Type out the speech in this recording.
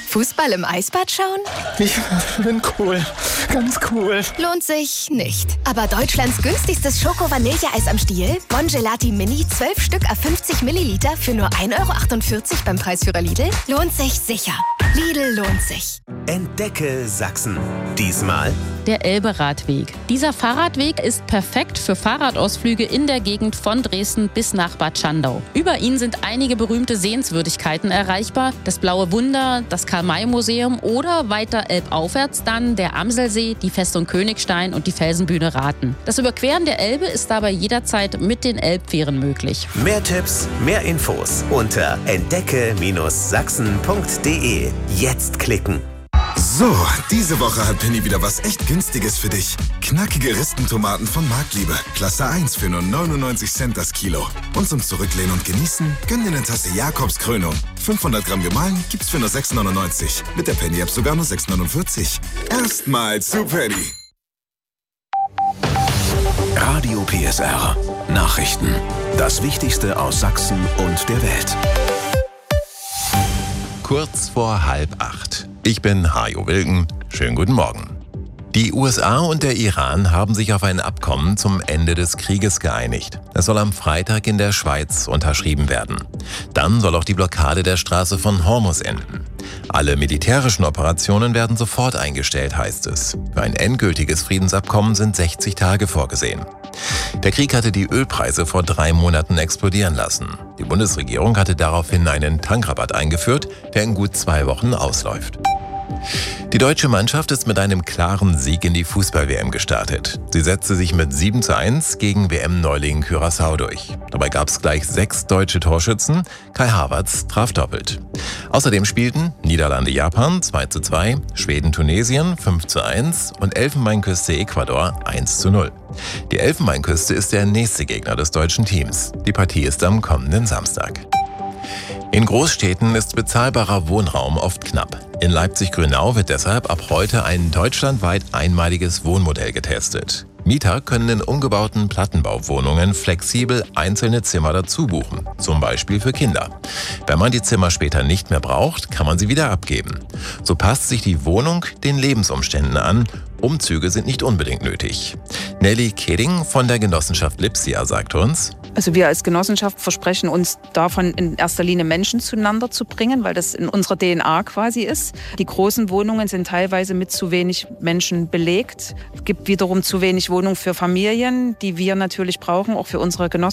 Fußball im Eisbad schauen? Ich bin cool. Ganz cool. Lohnt sich nicht. Aber Deutschlands günstigstes Schoko-Vanilleeis am Stiel? Bon Gelati Mini, 12 Stück auf 50 Milliliter für nur 1,48 € beim Preisführer Lidl? Lohnt sich sicher. Lidl lohnt sich. Entdecke Sachsen. Diesmal der Elbe-Radweg. Dieser Fahrradweg ist perfekt für Fahrradausflüge in der Gegend von Dresden bis nach Bad Schandau. Über ihn sind einige berühmte Sehenswürdigkeiten erreichbar. Das Blaue Wunder, das Karl-May-Museum oder weiter elbaufwärts dann der Amselsee, die Festung Königstein und die Felsenbühne Rathen. Das Überqueren der Elbe ist dabei jederzeit mit den Elbfähren möglich. Mehr Tipps, mehr Infos unter entdecke-sachsen.de. Jetzt klicken. So, diese Woche hat Penny wieder was echt Günstiges für dich. Knackige Ristentomaten von Marktliebe. Klasse 1 für nur 99 Cent das Kilo. Und zum Zurücklehnen und Genießen, gönn dir eine Tasse Jakobskrönung. 500 Gramm gemahlen gibt's für nur 6,99. Mit der Penny-App sogar nur 6,49. Erstmal zu Penny. Radio PSR. Nachrichten. Das Wichtigste aus Sachsen und der Welt. Kurz vor 7:30. Ich bin Hajo Wilken. Schönen guten Morgen. Die USA und der Iran haben sich auf ein Abkommen zum Ende des Krieges geeinigt. Es soll am Freitag in der Schweiz unterschrieben werden. Dann soll auch die Blockade der Straße von Hormuz enden. Alle militärischen Operationen werden sofort eingestellt, heißt es. Für ein endgültiges Friedensabkommen sind 60 Tage vorgesehen. Der Krieg hatte die Ölpreise vor 3 Monaten explodieren lassen. Die Bundesregierung hatte daraufhin einen Tankrabatt eingeführt, der in gut 2 Wochen ausläuft. Die deutsche Mannschaft ist mit einem klaren Sieg in die Fußball-WM gestartet. Sie setzte sich mit 7:1 gegen WM-Neuling Curaçao durch. Dabei gab es gleich 6 deutsche Torschützen. Kai Havertz traf doppelt. Außerdem spielten Niederlande-Japan 2:2, Schweden-Tunesien 5:1 und Elfenbeinküste-Ecuador 1:0. Die Elfenbeinküste ist der nächste Gegner des deutschen Teams. Die Partie ist am kommenden Samstag. In Großstädten ist bezahlbarer Wohnraum oft knapp. In Leipzig-Grünau wird deshalb ab heute ein deutschlandweit einmaliges Wohnmodell getestet. Mieter können in umgebauten Plattenbauwohnungen flexibel einzelne Zimmer dazu buchen, zum Beispiel für Kinder. Wenn man die Zimmer später nicht mehr braucht, kann man sie wieder abgeben. So passt sich die Wohnung den Lebensumständen an. Umzüge sind nicht unbedingt nötig. Nelly Keding von der Genossenschaft Lipsia sagt uns: Also wir als Genossenschaft versprechen uns davon in erster Linie Menschen zueinander zu bringen, weil das in unserer DNA quasi ist. Die großen Wohnungen sind teilweise mit zu wenig Menschen belegt. Es gibt wiederum zu wenig Wohnungen für Familien, die wir natürlich brauchen, auch für unsere Genossenschaft.